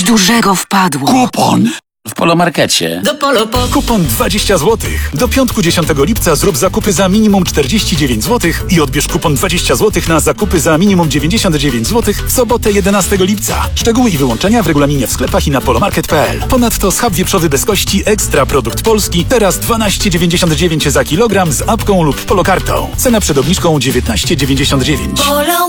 dużego wpadło. Kupon! W Polomarkecie. Do Polo po... Kupon 20 zł. Do piątku 10 lipca zrób zakupy za minimum 49 zł i odbierz kupon 20 zł na zakupy za minimum 99 zł w sobotę 11 lipca. Szczegóły i wyłączenia w regulaminie w sklepach i na polomarket.pl. Ponadto schab wieprzowy bez kości Ekstra Produkt Polski teraz 12,99 za kilogram z apką lub polokartą. Cena przed obniżką 19,99.